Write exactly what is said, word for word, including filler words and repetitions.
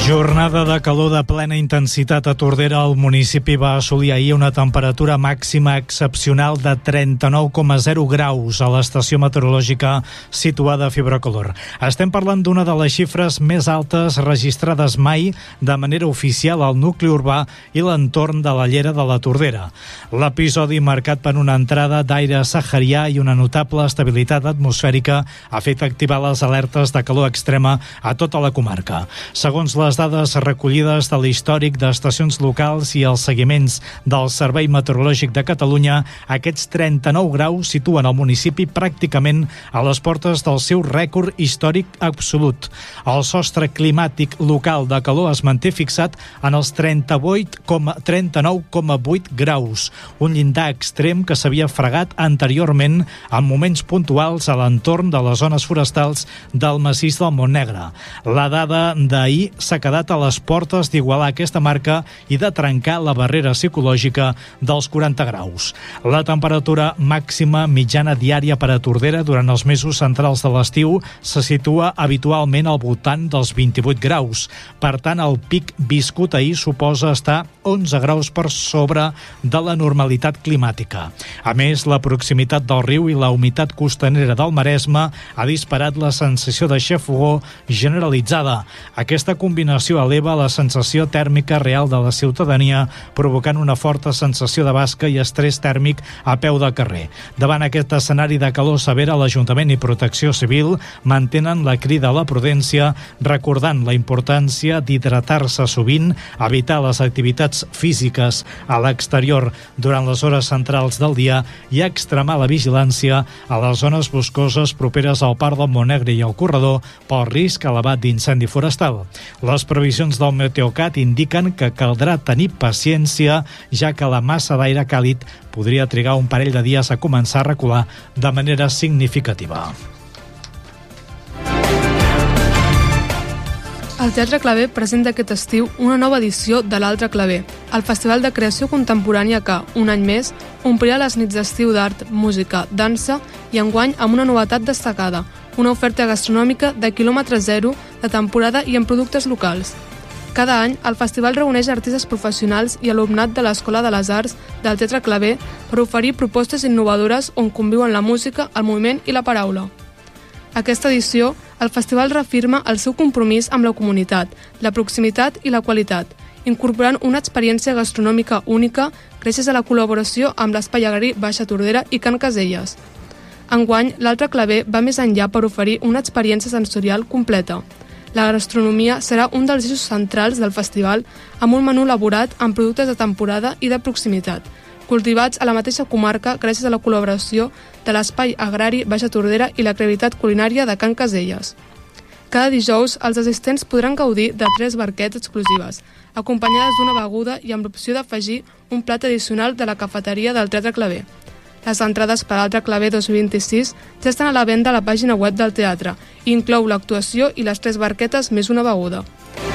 Jornada de calor de plena intensitat a Tordera. El municipi va assolir ahir una temperatura màxima excepcional de trenta-nou coma zero graus a l'estació meteorològica situada a Fibrocolor. Estem parlant d'una de les xifres més altes registrades mai de manera oficial al nucli urbà i l'entorn de la llera de la Tordera. L'episodi, marcat per una entrada d'aire saharià i una notable estabilitat atmosfèrica, ha fet activar les alertes de calor extrema a tota la comarca. Segons les dades recollides de l'històric d'estacions locals i els seguiments del Servei Meteorològic de Catalunya, aquests trenta-nou graus situen el municipi pràcticament a les portes del seu rècord històric absolut. El sostre climàtic local de calor es manté fixat en els trenta-nou coma vuit graus, un llindar extrem que s'havia fregat anteriorment en moments puntuals a l'entorn de les zones forestals del massís del Montnegre. La dada d'ahir s'ha quedat a les portes d'igualar aquesta marca i de trencar la barrera psicològica dels quaranta graus. La temperatura màxima mitjana diària per a Tordera durant els mesos centrals de l'estiu se situa habitualment al voltant dels vint-i-vuit graus. Per tant, el pic viscut ahir suposa estar onze graus per sobre de la normalitat climàtica. A més, la proximitat del riu i la humitat costanera del Maresme ha disparat la sensació de xafogor generalitzada. Aquesta combinació eleva la sensació tèrmica real de la ciutadania, provocant una forta sensació de basca i estrès tèrmic a peu de carrer. Davant aquest escenari de calor severa, l'Ajuntament i Protecció Civil mantenen la crida a la prudència, recordant la importància d'hidratar-se sovint, evitar les activitats físiques a l'exterior durant les hores centrals del dia i extremar la vigilància a les zones boscoses properes al Parc del Montnegre i al corredor pel risc elevat d'incendi forestal. Les previsions del Meteocat indiquen que caldrà tenir paciència, ja que la massa d'aire càlid podria trigar un parell de dies a començar a recular de manera significativa. El Teatre Clavé presenta aquest estiu una nova edició de l'Altre Clavé, el festival de creació contemporània que, un any més, omplirà les nits d'estiu d'art, música, dansa i enguany amb una novetat destacada, una oferta gastronòmica de quilòmetre zero, de temporada i en productes locals. Cada any, el festival reuneix artistes professionals i alumnat de l'Escola de les Arts del Teatre Clavé per oferir propostes innovadores on conviuen la música, el moviment i la paraula. Aquesta edició, el festival reafirma el seu compromís amb la comunitat, la proximitat i la qualitat, incorporant una experiència gastronòmica única gràcies a la col·laboració amb l'Espai Agrari Baixa Tordera i Can Caselles. Enguany, l'Altre Clavé va més enllà per oferir una experiència sensorial completa. La gastronomia serà un dels eixos centrals del festival amb un menú elaborat amb productes de temporada i de proximitat, cultivats a la mateixa comarca gràcies a la col·laboració de l'Espai Agrari Baixa Tordera i la creativitat culinària de Can Caselles. Cada dijous, els assistents podran gaudir de tres barquets exclusives, acompanyades d'una beguda i amb l'opció d'afegir un plat addicional de la cafeteria del Teatre Clavé. Les entrades per l'Altre Clavé dos mil vint-i-sis ja estan a la venda a la pàgina web del teatre i inclou l'actuació i les tres barquetes més una beguda.